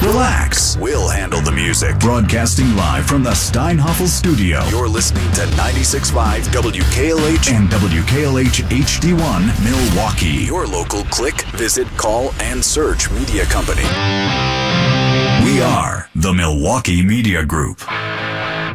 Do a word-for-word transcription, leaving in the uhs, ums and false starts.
Relax. We'll handle the music. Broadcasting live from the Steinhoffel studio. You're listening to ninety-six point five W K L H and W K L H H D one Milwaukee. Your local click, visit, call, and search media company. We are the Milwaukee Media Group.